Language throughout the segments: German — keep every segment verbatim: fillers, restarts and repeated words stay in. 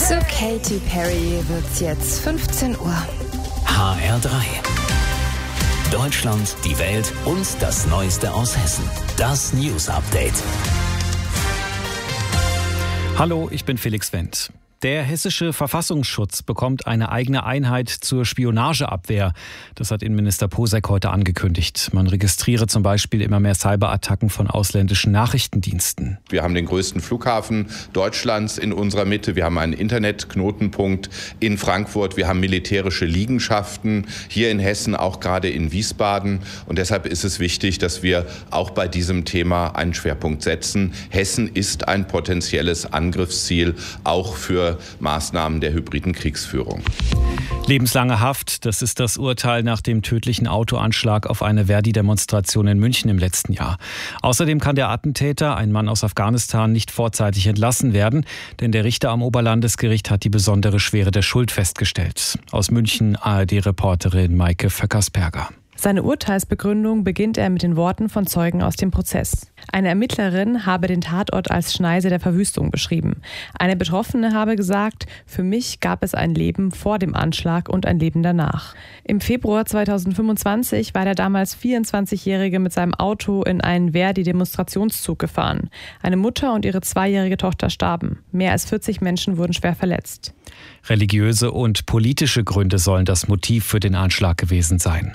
Zu Katy Perry wird's jetzt fünfzehn Uhr. H R drei. Deutschland, die Welt und das Neueste aus Hessen. Das News Update. Hallo, ich bin Felix Wendt. Der hessische Verfassungsschutz bekommt eine eigene Einheit zur Spionageabwehr. Das hat Innenminister Posek heute angekündigt. Man registriere zum Beispiel immer mehr Cyberattacken von ausländischen Nachrichtendiensten. Wir haben den größten Flughafen Deutschlands in unserer Mitte. Wir haben einen Internetknotenpunkt in Frankfurt. Wir haben militärische Liegenschaften hier in Hessen, auch gerade in Wiesbaden. Und deshalb ist es wichtig, dass wir auch bei diesem Thema einen Schwerpunkt setzen. Hessen ist ein potenzielles Angriffsziel, auch für Maßnahmen der hybriden Kriegsführung. Lebenslange Haft, das ist das Urteil nach dem tödlichen Autoanschlag auf eine Verdi-Demonstration in München im letzten Jahr. Außerdem kann der Attentäter, ein Mann aus Afghanistan, nicht vorzeitig entlassen werden, denn der Richter am Oberlandesgericht hat die besondere Schwere der Schuld festgestellt. Aus München A R D-Reporterin Maike Vöckersberger. Seine Urteilsbegründung beginnt er mit den Worten von Zeugen aus dem Prozess. Eine Ermittlerin habe den Tatort als Schneise der Verwüstung beschrieben. Eine Betroffene habe gesagt, für mich gab es ein Leben vor dem Anschlag und ein Leben danach. Im Februar zweitausendfünfundzwanzig war der damals vierundzwanzigjährige mit seinem Auto in einen Verdi-Demonstrationszug gefahren. Eine Mutter und ihre zweijährige Tochter starben. Mehr als vierzig Menschen wurden schwer verletzt. Religiöse und politische Gründe sollen das Motiv für den Anschlag gewesen sein.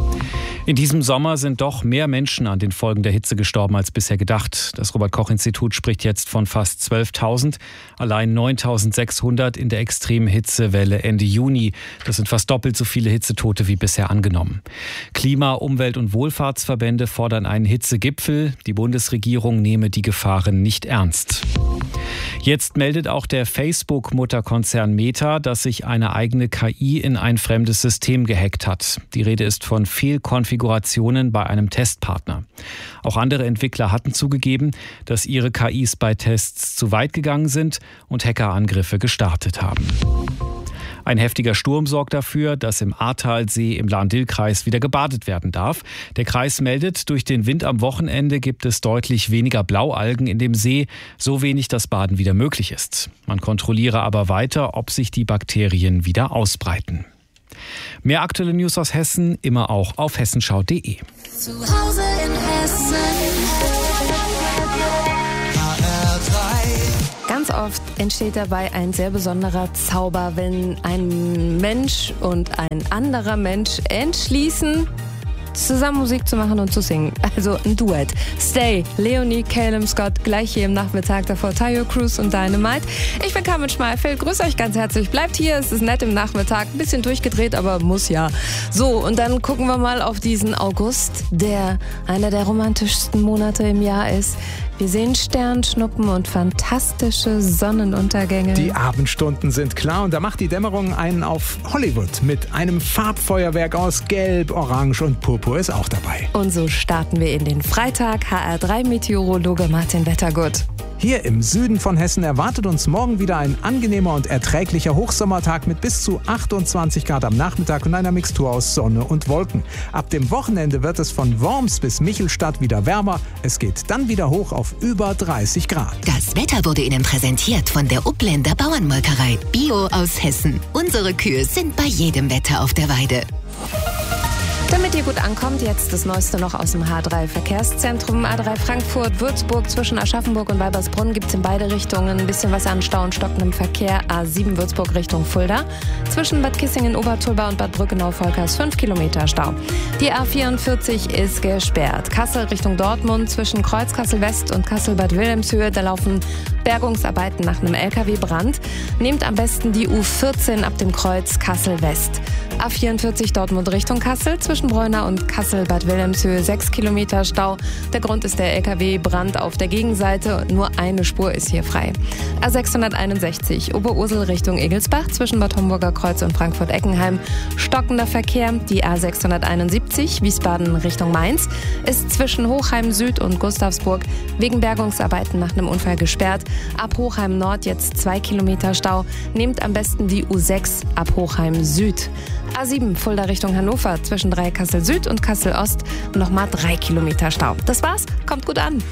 In diesem Sommer sind doch mehr Menschen an den Folgen der Hitze gestorben als bisher gedacht. Das Robert-Koch-Institut spricht jetzt von fast zwölftausend, allein neuntausendsechshundert in der extremen Hitzewelle Ende Juni. Das sind fast doppelt so viele Hitzetote wie bisher angenommen. Klima-, Umwelt- und Wohlfahrtsverbände fordern einen Hitzegipfel. Die Bundesregierung nehme die Gefahren nicht ernst. Jetzt meldet auch der Facebook-Mutterkonzern Meta, dass sich eine eigene K I in ein fremdes System gehackt hat. Die Rede ist von Fehlkonfigurationen bei einem Testpartner. Auch andere Entwickler hatten zugegeben, dass ihre K Is bei Tests zu weit gegangen sind und Hackerangriffe gestartet haben. Ein heftiger Sturm sorgt dafür, dass im Ahrtalsee im Lahn-Dill-Kreis wieder gebadet werden darf. Der Kreis meldet, durch den Wind am Wochenende gibt es deutlich weniger Blaualgen in dem See, so wenig, dass Baden wieder möglich ist. Man kontrolliere aber weiter, ob sich die Bakterien wieder ausbreiten. Mehr aktuelle News aus Hessen immer auch auf hessenschau punkt de. Zu Hause in Hessen. Ganz oft entsteht dabei ein sehr besonderer Zauber, wenn ein Mensch und ein anderer Mensch entschließen, zusammen Musik zu machen und zu singen. Also ein Duett. Stay, Leonie, Calum Scott, gleich hier im Nachmittag davor Tayo Cruz und Dynamite. Ich bin Carmen Schmeifeld, grüße euch ganz herzlich. Bleibt hier, es ist nett im Nachmittag. Ein bisschen durchgedreht, aber muss ja. So, und dann gucken wir mal auf diesen August, der einer der romantischsten Monate im Jahr ist. Wir sehen Sternschnuppen und fantastische Sonnenuntergänge. Die Abendstunden sind klar und da macht die Dämmerung einen auf Hollywood. Mit einem Farbfeuerwerk aus Gelb, Orange und Purpur ist auch dabei. Und so starten wir in den Freitag. H R drei Meteorologe Martin Wettergut. Hier im Süden von Hessen erwartet uns morgen wieder ein angenehmer und erträglicher Hochsommertag mit bis zu achtundzwanzig Grad am Nachmittag und einer Mixtur aus Sonne und Wolken. Ab dem Wochenende wird es von Worms bis Michelstadt wieder wärmer. Es geht dann wieder hoch auf über dreißig Grad. Das Wetter wurde Ihnen präsentiert von der Upländer Bauernmolkerei. Bio aus Hessen. Unsere Kühe sind bei jedem Wetter auf der Weide. Damit ihr gut ankommt, jetzt das Neueste noch aus dem H drei Verkehrszentrum. A drei Frankfurt, Würzburg, zwischen Aschaffenburg und Weibersbrunn gibt es in beide Richtungen ein bisschen was an Stau und stockendem Verkehr. A sieben Würzburg Richtung Fulda. Zwischen Bad Kissingen, Obertulba und Bad Brückenau-Volkers fünf Kilometer Stau. Die A vierundvierzig ist gesperrt. Kassel Richtung Dortmund, zwischen Kreuz Kassel West und Kassel-Bad Wilhelmshöhe, da laufen Bergungsarbeiten nach einem L K W-Brand. Nehmt am besten die U vierzehn ab dem Kreuz Kassel West. A vierundvierzig Dortmund Richtung Kassel, zwischen Bräuna und Kassel-Bad Wilhelmshöhe sechs Kilometer Stau. Der Grund ist der L K W-Brand auf der Gegenseite. Nur eine Spur ist hier frei. A sechshunderteinundsechzig Oberursel Richtung Egelsbach, zwischen Bad Homburger Kreuz und Frankfurt-Eckenheim. Stockender Verkehr. Die A sechshunderteinundsiebzig Wiesbaden Richtung Mainz ist zwischen Hochheim Süd und Gustavsburg wegen Bergungsarbeiten nach einem Unfall gesperrt. Ab Hochheim Nord jetzt zwei Kilometer Stau. Nehmt am besten die U sechs ab Hochheim Süd. A sieben Fulda Richtung Hannover, zwischen drei Kassel Süd und Kassel Ost nochmal drei Kilometer Stau. Das war's, kommt gut an.